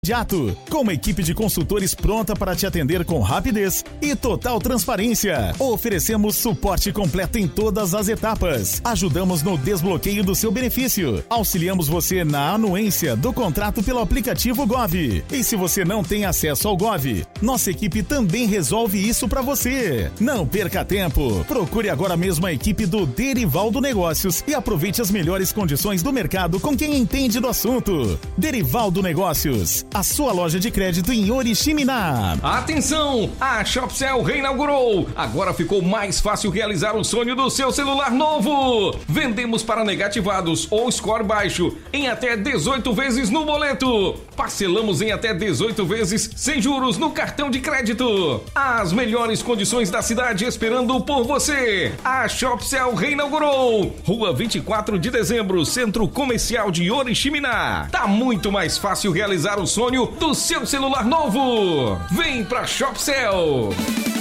imediato, com uma equipe de consultores pronta para te atender com rapidez e total transparência. Oferecemos suporte completo em todas as etapas. Ajudamos no desbloqueio do seu benefício. Auxiliamos você na anuência do contrato pelo aplicativo Gov. E se você não tem acesso ao Gov, nossa equipe também resolve isso para você. Não perca tempo. Procure agora mesmo a equipe do Derivaldo Negócios e aproveite as melhores condições do mercado com quem entende do assunto. Derivaldo Negócios, a sua loja de crédito em Oriximiná. Atenção! A Shopcell reinaugurou! Agora ficou mais fácil realizar o sonho do seu celular novo! Vendemos para negativados ou score baixo em até 18 vezes no boleto. Parcelamos em até 18 vezes sem juros no cartão de crédito. As melhores condições da cidade esperando por você. A Shopcell reinaugurou! Rua 24 de Dezembro, Centro Comercial de Oriximiná. Tá muito mais fácil realizar o sonho do seu celular novo. Vem pra Shopcell.